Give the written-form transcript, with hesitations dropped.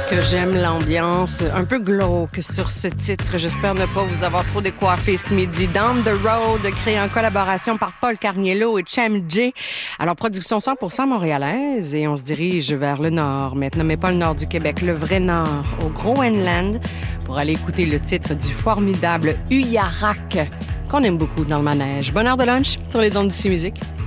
que j'aime l'ambiance un peu glauque sur ce titre. J'espère ne pas vous avoir trop décoiffé ce midi. Down the Road, créé en collaboration par Paul Carniello et Cham J. Alors, production 100% montréalaise et on se dirige vers le nord maintenant, mais pas le nord du Québec, le vrai nord, au Groenland, pour aller écouter le titre du formidable Uyarak, qu'on aime beaucoup dans le manège. Bonne heure de lunch sur les ondes d'ici musique.